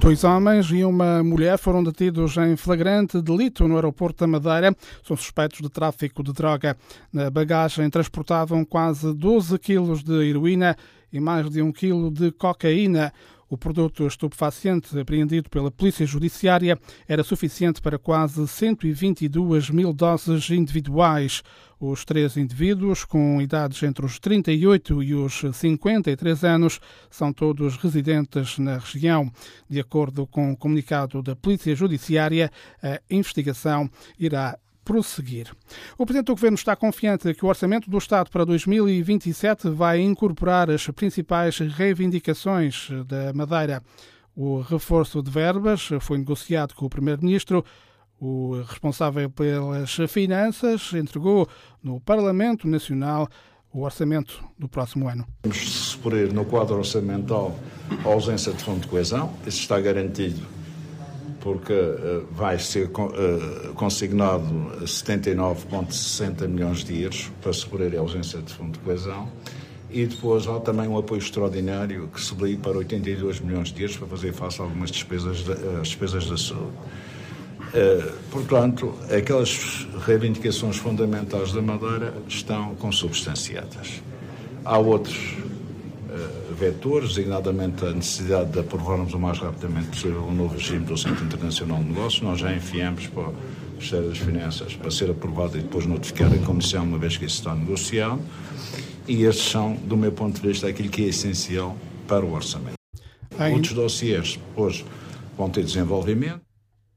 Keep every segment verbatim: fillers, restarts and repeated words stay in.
Dois homens e uma mulher foram detidos em flagrante delito no aeroporto da Madeira. São suspeitos de tráfico de droga. Na bagagem transportavam quase doze quilos de heroína e mais de um quilo de cocaína. O produto estupefaciente apreendido pela Polícia Judiciária era suficiente para quase cento e vinte e duas mil doses individuais. Os três indivíduos, com idades entre os trinta e oito e os cinquenta e três anos, são todos residentes na região. De acordo com o comunicado da Polícia Judiciária, a investigação irá prosseguir. O Presidente do Governo está confiante que o Orçamento do Estado para dois mil e vinte e sete vai incorporar as principais reivindicações da Madeira. O reforço de verbas foi negociado com o Primeiro-Ministro. O responsável pelas finanças entregou no Parlamento Nacional o orçamento do próximo ano. Vamos supor no quadro orçamental a ausência de fundo de coesão. Isso está garantido porque uh, vai ser uh, consignado setenta e nove vírgula sessenta milhões de euros para suprir a ausência de fundo de coesão. E depois há também um apoio extraordinário que subiu para oitenta e dois milhões de euros para fazer face a algumas despesas, de, uh, despesas da saúde. Uh, portanto, aquelas reivindicações fundamentais da Madeira estão consubstanciadas. Há outros uh, vetores, designadamente a necessidade de aprovarmos o mais rapidamente possível o novo regime do Centro Internacional de Negócios. Nós já enviamos para o Ministério das Finanças para ser aprovado e depois notificar a Comissão, uma vez que isso está negociado. E estes são, do meu ponto de vista, aquilo que é essencial para o orçamento. Ai. Outros dossiês hoje vão ter desenvolvimento.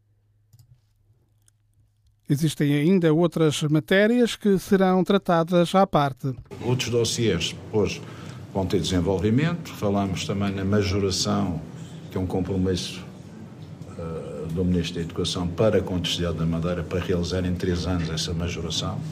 Existem ainda outras matérias que serão tratadas à parte. Outros dossiês hoje vão ter desenvolvimento. Falamos também na majoração, que é um compromisso uh, do Ministro da Educação para a Contabilidade da Madeira, para realizar em três anos essa majoração.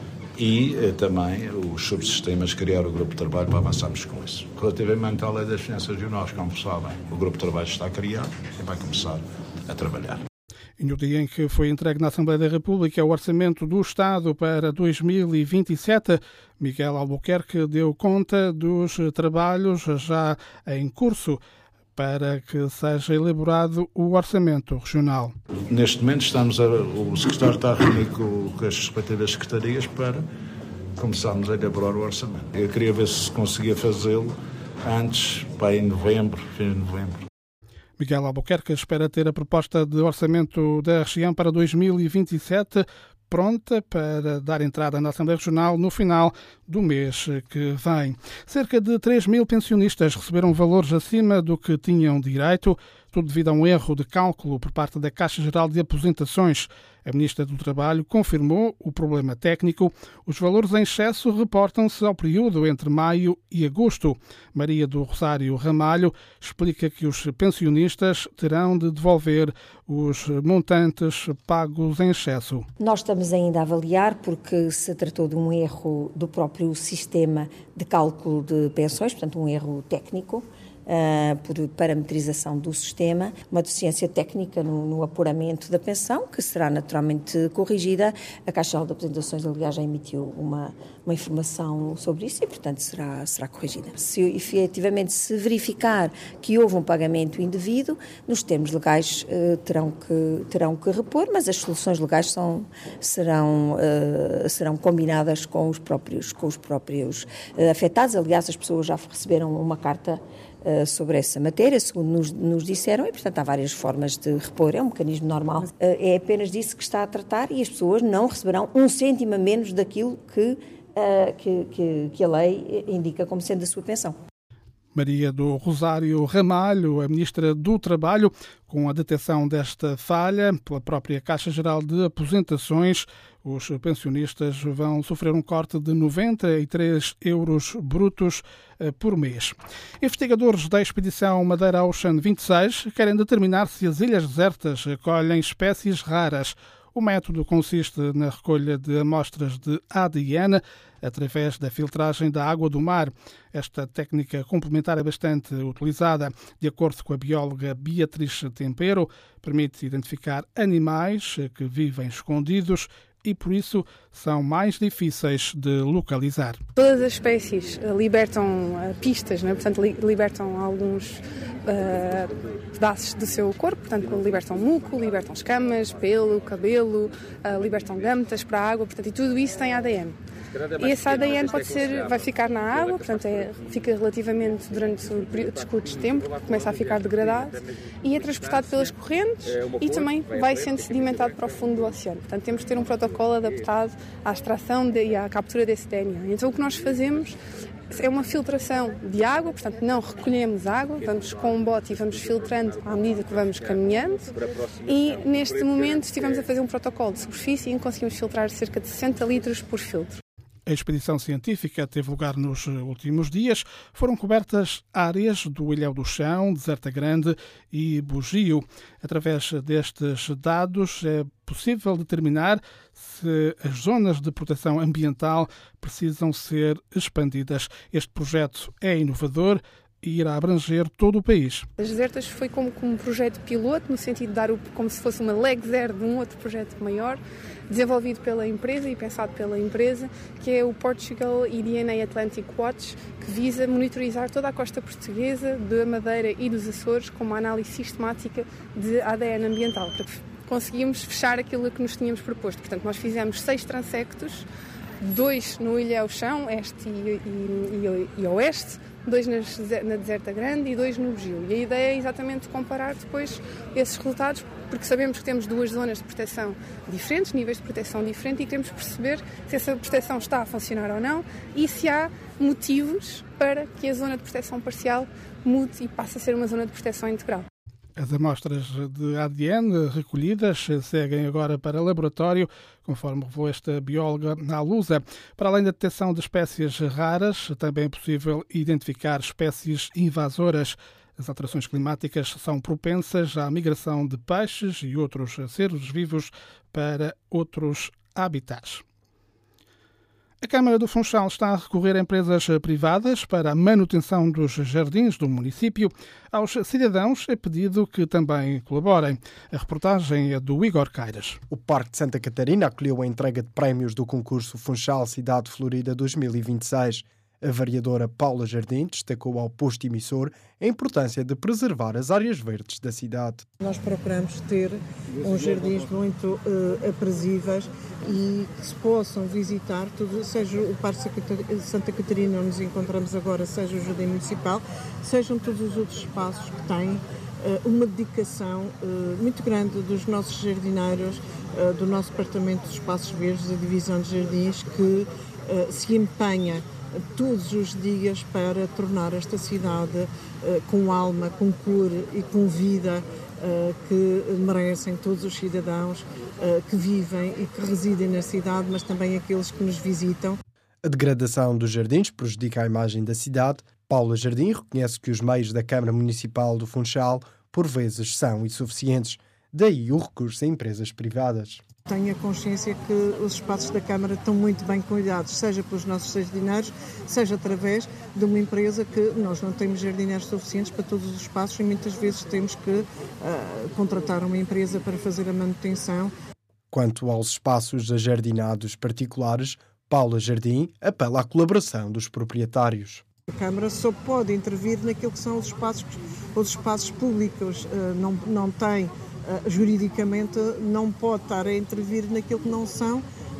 E uh, também os subsistemas, criar o grupo de trabalho para avançarmos com isso. Relativamente à Lei das Finanças Regionais, como sabem, o grupo de trabalho está criado e vai começar a trabalhar. E no dia em que foi entregue na Assembleia da República o Orçamento do Estado para dois mil e vinte e sete, Miguel Albuquerque deu conta dos trabalhos já em curso para que seja elaborado o Orçamento Regional. Neste momento estamos a, o Secretário está a reunir com, com as respectivas secretarias para começarmos a elaborar o Orçamento. Eu queria ver se conseguia fazê-lo antes, para em novembro, fim de novembro. Miguel Albuquerque espera ter a proposta de orçamento da região para dois mil e vinte e sete pronta para dar entrada na Assembleia Regional no final do mês que vem. Cerca de três mil pensionistas receberam valores acima do que tinham direito, tudo devido a um erro de cálculo por parte da Caixa Geral de Aposentações. A Ministra do Trabalho confirmou o problema técnico. Os valores em excesso reportam-se ao período entre maio e agosto. Maria do Rosário Ramalho explica que os pensionistas terão de devolver os montantes pagos em excesso. Nós estamos ainda a avaliar porque se tratou de um erro do próprio sistema de cálculo de pensões, portanto um erro técnico. Uh, por parametrização do sistema, uma deficiência técnica no, no apuramento da pensão, que será naturalmente corrigida. A Caixa Geral de Aposentações, aliás, já emitiu uma, uma informação sobre isso e, portanto, será, será corrigida. Se efetivamente se verificar que houve um pagamento indevido, nos termos legais uh, terão, que, terão que repor, mas as soluções legais são, serão, uh, serão combinadas com os próprios, com os próprios uh, afetados. Aliás, as pessoas já receberam uma carta sobre essa matéria, segundo nos, nos disseram, e portanto há várias formas de repor, é um mecanismo normal. É apenas disso que está a tratar e as pessoas não receberão um cêntimo a menos daquilo que, que, que, que a lei indica como sendo a sua pensão. Maria do Rosário Ramalho, a Ministra do Trabalho, com a detecção desta falha pela própria Caixa Geral de Aposentações, os pensionistas vão sofrer um corte de noventa e três euros brutos por mês. Investigadores da expedição Madeira Ocean vinte e seis querem determinar se as ilhas desertas acolhem espécies raras. O método consiste na recolha de amostras de A D N através da filtragem da água do mar. Esta técnica complementar é bastante utilizada. De acordo com a bióloga Beatriz Tempero, permite identificar animais que vivem escondidos e, por isso, são mais difíceis de localizar. Todas as espécies libertam uh, pistas, né? Portanto, li- libertam alguns uh, pedaços do seu corpo, portanto, libertam muco, libertam escamas, pelo, cabelo, uh, libertam gâmetas para a água, portanto, e tudo isso tem A D N. E esse A D N pode ser, vai ficar na água, portanto é, fica relativamente durante o período curto de tempo, começa a ficar degradado e é transportado pelas correntes e também vai sendo sedimentado para o fundo do oceano. Portanto temos de ter um protocolo adaptado à extração de, e à captura desse D N A. Então o que nós fazemos é uma filtração de água, portanto não recolhemos água, vamos com um bote e vamos filtrando à medida que vamos caminhando e neste momento estivemos a fazer um protocolo de superfície em que conseguimos filtrar cerca de sessenta litros por filtro. A expedição científica teve lugar nos últimos dias. Foram cobertas áreas do Ilhéu do Chão, Deserta Grande e Bugio. Através destes dados é possível determinar se as zonas de proteção ambiental precisam ser expandidas. Este projeto é inovador e irá abranger todo o país. As Desertas foi como, como um projeto piloto, no sentido de dar o, como se fosse uma leg zero de um outro projeto maior, desenvolvido pela empresa e pensado pela empresa, que é o Portugal E D N A Atlantic Watch, que visa monitorizar toda a costa portuguesa, da Madeira e dos Açores, com uma análise sistemática de A D N ambiental, para que conseguimos fechar aquilo que nos tínhamos proposto. Portanto, nós fizemos seis transectos, dois no Ilhéu Chão, este e, e, e, e oeste, dois nas, na Deserta Grande e dois no Bugio. E a ideia é exatamente comparar depois esses resultados, porque sabemos que temos duas zonas de proteção diferentes, níveis de proteção diferentes, e queremos perceber se essa proteção está a funcionar ou não e se há motivos para que a zona de proteção parcial mude e passe a ser uma zona de proteção integral. As amostras de A D N recolhidas seguem agora para laboratório, conforme revelou esta bióloga à Lusa. Para além da detecção de espécies raras, também é possível identificar espécies invasoras. As alterações climáticas são propensas à migração de peixes e outros seres vivos para outros habitats. A Câmara do Funchal está a recorrer a empresas privadas para a manutenção dos jardins do município. Aos cidadãos é pedido que também colaborem. A reportagem é do Igor Caires. O Parque de Santa Catarina acolheu a entrega de prémios do concurso Funchal Cidade Florida dois mil e vinte e seis. A vereadora Paula Jardim destacou ao posto emissor a importância de preservar as áreas verdes da cidade. Nós procuramos ter uns jardins muito uh, aprazíveis e que se possam visitar, tudo, seja o Parque de Santa Catarina, onde nos encontramos agora, seja o Jardim Municipal, sejam todos os outros espaços que têm uh, uma dedicação uh, muito grande dos nossos jardineiros, uh, do nosso Departamento de Espaços Verdes, a Divisão de Jardins, que uh, se empenha todos os dias para tornar esta cidade uh, com alma, com cor e com vida uh, que merecem todos os cidadãos uh, que vivem e que residem na cidade, mas também aqueles que nos visitam. A degradação dos jardins prejudica a imagem da cidade. Paula Jardim reconhece que os meios da Câmara Municipal do Funchal, por vezes, são insuficientes. Daí o recurso a empresas privadas. Tenho a consciência que os espaços da Câmara estão muito bem cuidados, seja pelos nossos jardineiros, seja através de uma empresa que nós não temos jardineiros suficientes para todos os espaços e muitas vezes temos que uh, contratar uma empresa para fazer a manutenção. Quanto aos espaços ajardinados particulares, Paula Jardim apela à colaboração dos proprietários. A Câmara só pode intervir naquilo que são os espaços, os espaços públicos, uh, não, não tem... Uh, juridicamente não pode estar a intervir naquilo que não são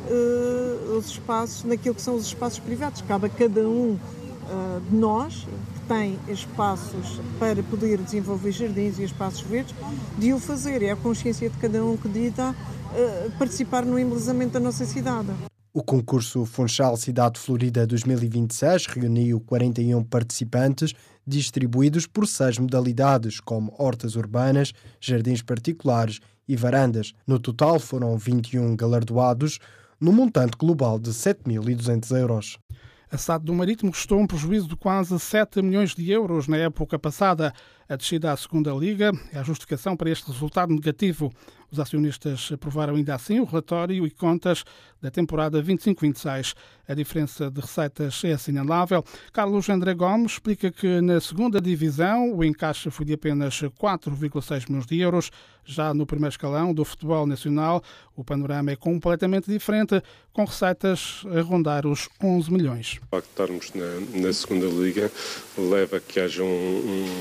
uh, os espaços, naquilo que são os espaços privados. Cabe a cada um uh, de nós que tem espaços para poder desenvolver jardins e espaços verdes, de o fazer. É a consciência de cada um que dita uh, participar no embelezamento da nossa cidade. O concurso Funchal Cidade Florida dois mil e vinte e seis reuniu quarenta e um participantes, distribuídos por seis modalidades, como hortas urbanas, jardins particulares e varandas. No total foram vinte e um galardoados, num montante global de sete mil e duzentos euros. A S A D do Marítimo custou um prejuízo de quase sete milhões de euros na época passada. A descida à segunda Liga é a justificação para este resultado negativo. Os acionistas aprovaram ainda assim o relatório e contas da temporada vinte e cinco vinte e seis. A diferença de receitas é assinalável. Carlos André Gomes explica que na segunda divisão o encaixe foi de apenas quatro vírgula seis milhões de euros. Já no primeiro escalão do futebol nacional, o panorama é completamente diferente, com receitas a rondar os onze milhões. O facto de estarmos na, na segunda liga leva a que haja um,